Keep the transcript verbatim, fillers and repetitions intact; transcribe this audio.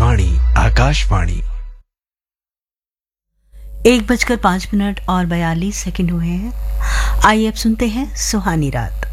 आकाशवाणी आकाशवाणी। एक बजकर पांच मिनट और बयालीस सेकंड हुए हैं। आइए अब सुनते हैं सुहानी रात।